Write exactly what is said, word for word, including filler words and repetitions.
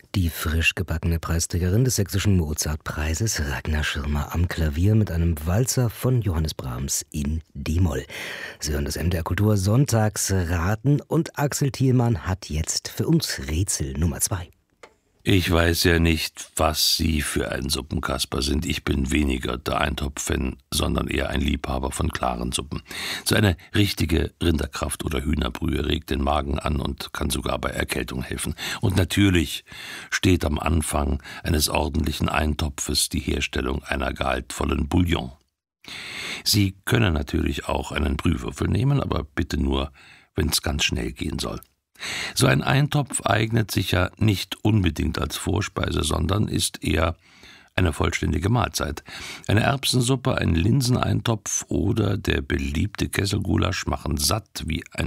Die frisch gebackene Preisträgerin des Sächsischen Mozartpreises, Ragnar Schirmer, am Klavier mit einem Walzer von Johannes Brahms in D-Moll. Sie hören das M D R Kultur Sonntagsraten und Axel Thielmann hat jetzt für uns Rätsel Nummer zwei. Ich weiß ja nicht, was Sie für ein Suppenkasper sind. Ich bin weniger der Eintopf-Fan, sondern eher ein Liebhaber von klaren Suppen. So eine richtige Rinderkraft- oder Hühnerbrühe regt den Magen an und kann sogar bei Erkältung helfen. Und natürlich steht am Anfang eines ordentlichen Eintopfes die Herstellung einer gehaltvollen Bouillon. Sie können natürlich auch einen Brühwürfel nehmen, aber bitte nur, wenn es ganz schnell gehen soll. So ein Eintopf eignet sich ja nicht unbedingt als Vorspeise, sondern ist eher eine vollständige Mahlzeit. Eine Erbsensuppe, ein Linseneintopf oder der beliebte Kesselgulasch machen satt wie eine